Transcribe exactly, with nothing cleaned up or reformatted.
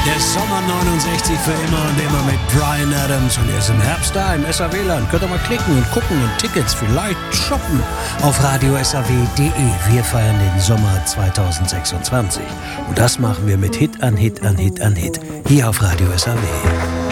Der Sommer neunundsechzig für immer und immer mit Bryan Adams. Und er ist im Herbst da im S A W-Land. Könnt ihr mal klicken und gucken und Tickets vielleicht shoppen auf radio s a w punkt d e. Wir feiern den Sommer zweitausendsechsundzwanzig. Und das machen wir mit Hit an Hit an Hit an Hit. Hier auf Radio S A W.